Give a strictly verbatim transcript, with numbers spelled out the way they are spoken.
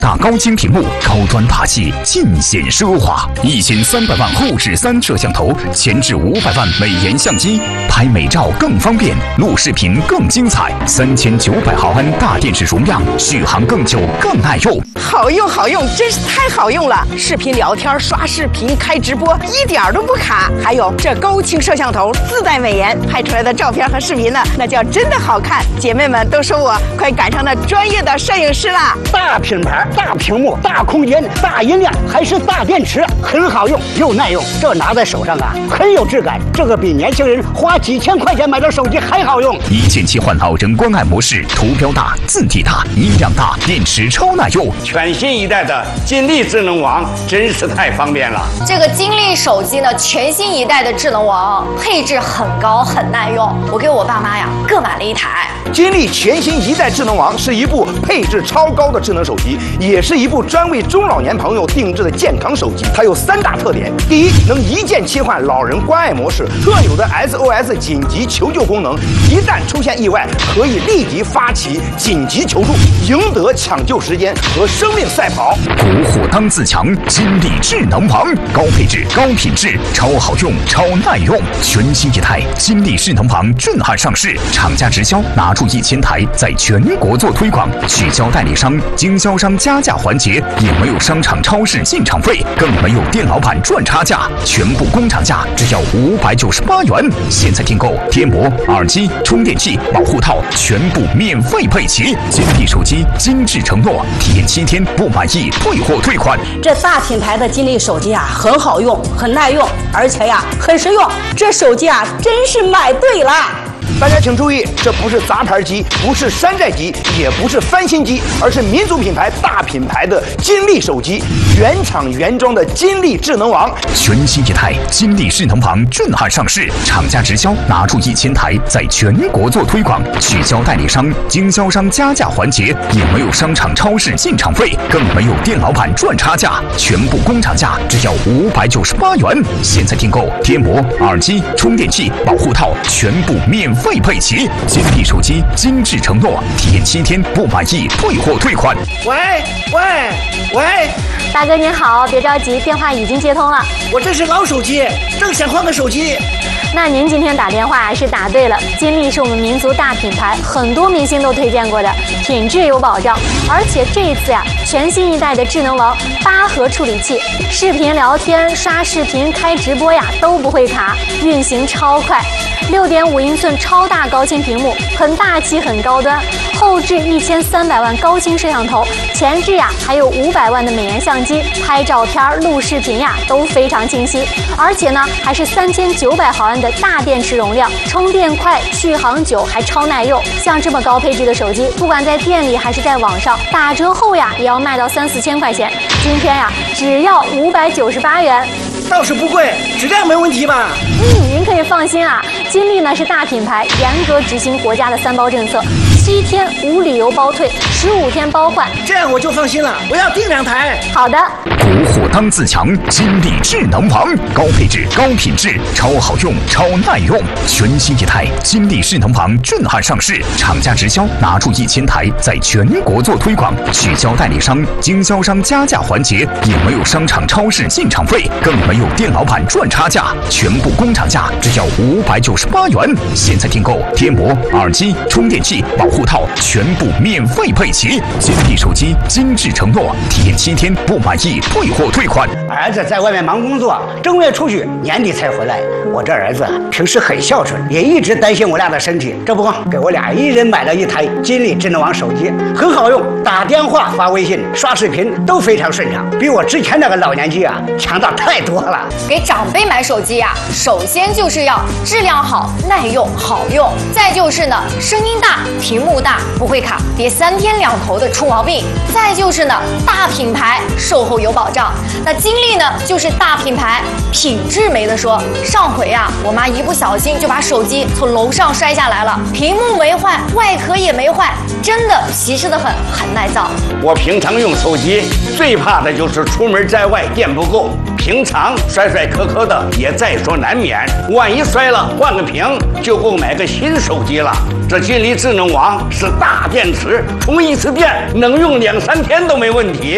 大高清屏幕，高端大气，尽显奢华。一千三百万后置三摄像头，前置五百万美颜相机，拍美照更方便，录视频更精彩。三千九百毫安大电池容量，续航更久更耐用。 好用好用，真是太好用了！视频聊天、刷视频、开直播，一点儿都不卡。还有这高清摄像头自带美颜，拍出来的照片和视频呢，那叫真的好看。姐妹们都说我快赶上那专业的摄影师了。 大品牌。大屏幕、大空间、大音量，还是大电池，很好用又耐用，这拿在手上啊，很有质感。这个比年轻人花几千块钱买的手机还好用。 一键切换老人关爱模式，图标大、字体大、音量大，电池超耐用。 全新一代的金立智能王真是太方便了。 这个金立手机呢，全新一代的智能王，配置很高，很耐用。我给我爸妈呀各买了一台。 金立全新一代智能王是一部配置超高的智能手机，也是一部专为中老年朋友定制的健康手机。它有三大特点：第一，能一键切换老人关爱模式，特有的 S O S 紧急求救功能，一旦出现意外，可以立即发起紧急求助，赢得抢救时间和生命赛跑。 国货当自强，金立智能王，高配置、高品质，超好用、超耐用。全新一台金立智能王震撼上市，厂家直销拿出一千台，在全国做推广，取消代理商、经销商加价环节，也没有商场超市进场费，更没有店老板赚差价，全部工厂价只要五百九十八元。现在订购贴膜、耳机、充电器、保护套全部免费配齐。金立手机精致承诺，体验七天不满意退货退款。 这大品牌的金立手机啊，很好用，很耐用，而且呀很实用。这手机啊，真是买对了。 大家请注意，这不是杂牌机，不是山寨机，也不是翻新机，而是民族品牌、大品牌的金立手机，原厂原装的金立智能王。 全新一台金立智能王震撼上市，厂家直销拿出一千台，在全国做推广，取消代理商、经销商加价环节，也没有商场超市进场费，更没有店老板赚差价，全部工厂价只要五百九十八元。现在订购贴膜、耳机、充电器、保护套全部免费配齐。金立手机精致承诺，体验七天不满意退货退款。 喂喂喂， 大哥您好，别着急，电话已经接通了。 我这是老手机，正想换个手机。 那您今天打电话是打对了，金立是我们民族大品牌，很多明星都推荐过的，品质有保障。而且这一次呀，全新一代的智能王八核处理器，视频聊天、刷视频、开直播呀都不会卡，运行超快。六点五英寸超大高清屏幕，很大气很高端。后置一千三百万高清摄像头，前置呀还有五百万的美颜相机，拍照片、录视频呀都非常清晰。而且呢，还是三千九百毫安的大电池容量，充电快，续航久，还超耐用。像这么高配置的手机，不管在店里还是在网上，打折后呀也要卖到三四千块钱。今天呀，只要五百九十八元。 倒是不贵，质量没问题吧？ 嗯，您可以放心啊，金立呢是大品牌，严格执行国家的三包政策，七天无理由包退，十五天包换。 这样我就放心了，我要订两台。 好的。 国货当自强，金立智能王，高配置、高品质，超好用、超耐用。全新一台金立智能王震撼上市，厂家直销拿出一千台，在全国做推广，取消代理商、经销商加价环节，也没有商场超市进场费，更没有店老板赚差价，全部工厂价只要五百九十八元。现在订购贴膜、耳机、充电器、保护套全部免费配齐。金立手机精致承诺，体验七天不满意退货退款。 儿子在外面忙工作，正月出去，年底才回来。我这儿子平时很孝顺，也一直担心我俩的身体，这不给我俩一人买了一台金立智能王手机，很好用，打电话、发微信、刷视频都非常顺畅，比我之前那个老年机啊强大太多了。 给长辈买手机呀、啊，首先就是要质量好、耐用、好用，再就是呢声音大、屏幕大，不会卡，别三天两头的出毛病。再就是呢大品牌，售后有保障。那金立呢就是大品牌，品质没得说。上回呀、啊，我妈一不小心就把手机从楼上摔下来了，屏幕没坏，外壳也没坏，真的皮实得很，很耐造。 我平常用手机最怕的就是出门在外电不够，平常摔摔磕磕的也在所难免，万一摔了换个屏就够买个新手机了。这金立智能王是大电池，充一次电能用两三天都没问题。